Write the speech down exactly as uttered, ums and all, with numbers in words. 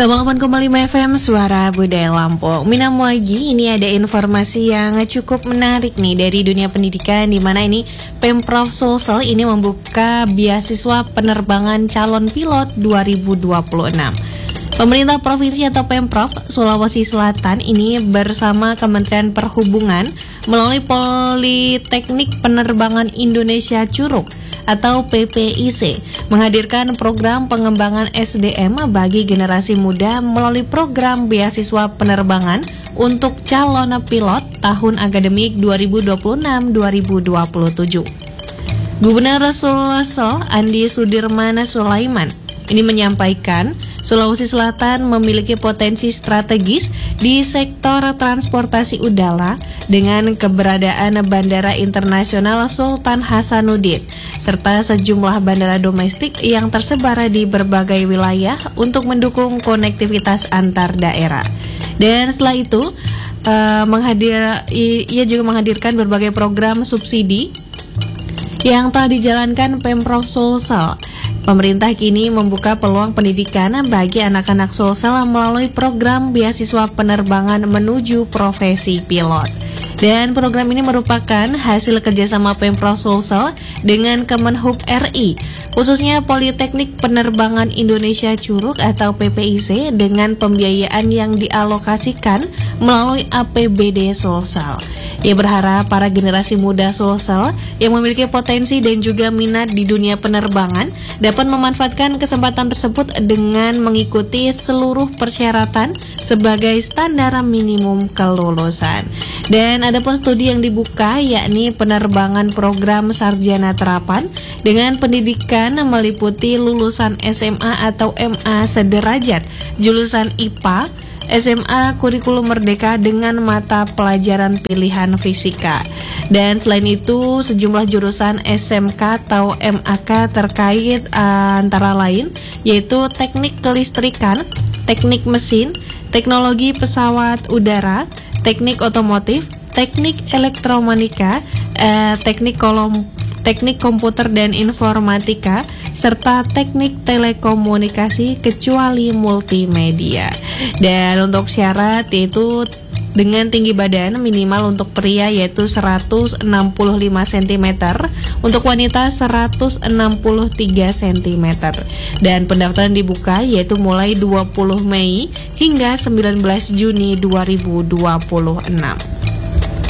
delapan koma lima F M Suara Budaya Lampung. Minamwagi, ini ada informasi yang cukup menarik nih dari dunia pendidikan, di mana ini Pemprov Sulsel ini membuka beasiswa penerbangan calon pilot dua ribu dua puluh enam. Pemerintah Provinsi atau Pemprov Sulawesi Selatan ini bersama Kementerian Perhubungan melalui Politeknik Penerbangan Indonesia Curug atau P P I C menghadirkan program pengembangan S D M bagi generasi muda melalui program beasiswa penerbangan untuk calon pilot tahun akademik dua ribu dua puluh enam dua ribu dua puluh tujuh. Gubernur Sulsel Andi Sudirman Sulaiman ini menyampaikan Sulawesi Selatan memiliki potensi strategis di sektor transportasi udara dengan keberadaan Bandara Internasional Sultan Hasanuddin serta sejumlah bandara domestik yang tersebar di berbagai wilayah untuk mendukung konektivitas antar daerah. Dan setelah itu uh, menghadir, ia juga menghadirkan berbagai program subsidi yang telah dijalankan Pemprov Sulsel. Pemerintah kini membuka peluang pendidikan bagi anak-anak Sulsel melalui program beasiswa penerbangan menuju profesi pilot. Dan program ini merupakan hasil kerjasama Pemprov Sulsel dengan Kemenhub R I, khususnya Politeknik Penerbangan Indonesia Curug atau P P I C dengan pembiayaan yang dialokasikan melalui A P B D Sulsel. Ia berharap para generasi muda Sulsel yang memiliki potensi dan juga minat di dunia penerbangan dapat memanfaatkan kesempatan tersebut dengan mengikuti seluruh persyaratan sebagai standar minimum kelulusan. Dan adapun studi yang dibuka yakni penerbangan program sarjana terapan dengan pendidikan meliputi lulusan S M A atau M A sederajat, jurusan I P A, S M A kurikulum merdeka dengan mata pelajaran pilihan fisika. Dan selain itu sejumlah jurusan S M K atau M A K terkait uh, antara lain yaitu teknik kelistrikan, teknik mesin, teknologi pesawat udara, teknik otomotif, teknik elektronika, uh, teknik kolom teknik komputer dan informatika, serta teknik telekomunikasi kecuali multimedia. Dan untuk syarat yaitu dengan tinggi badan minimal untuk pria yaitu seratus enam puluh lima sentimeter, untuk wanita seratus enam puluh tiga sentimeter. Dan pendaftaran dibuka yaitu mulai dua puluh Mei hingga sembilan belas Juni dua ribu dua puluh enam.